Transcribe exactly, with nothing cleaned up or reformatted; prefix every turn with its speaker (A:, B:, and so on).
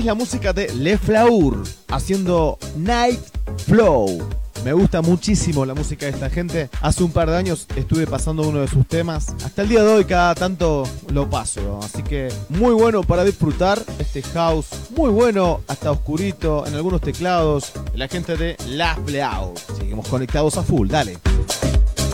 A: es la música de Le Fleur haciendo Night Flow. Me gusta muchísimo la música de esta gente. Hace un par de años estuve pasando uno de sus temas. Hasta el día de hoy cada tanto lo paso. Así que muy bueno para disfrutar este house. Muy bueno, hasta oscurito, en algunos teclados. La gente de La Fleur. Seguimos conectados a full, dale.